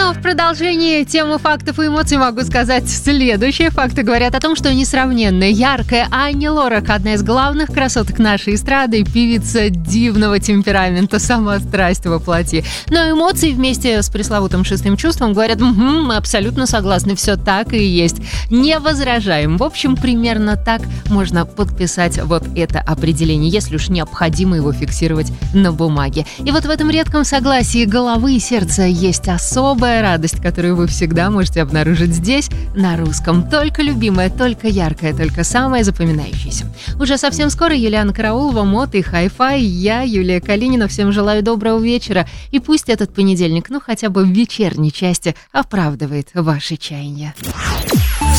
Ну, в продолжении темы фактов и эмоций могу сказать следующие факты. Говорят о том, что несравненная, яркая Ани Лорак, одна из главных красоток нашей эстрады, певица дивного темперамента, сама страсть воплоти. Но эмоции вместе с пресловутым шестым чувством говорят: мы абсолютно согласны, все так и есть. Не возражаем. В общем, примерно так можно подписать вот это определение, если уж необходимо его фиксировать на бумаге. И вот в этом редком согласии головы и сердца есть особая радость, которую вы всегда можете обнаружить здесь, на русском. Только любимая, только яркая, только самая запоминающаяся. Уже совсем скоро Юлиана Караулова, Мот и Хай-Фай. Я, Юлия Калинина, всем желаю доброго вечера. И пусть этот понедельник, хотя бы в вечерней части, оправдывает ваши чаяния.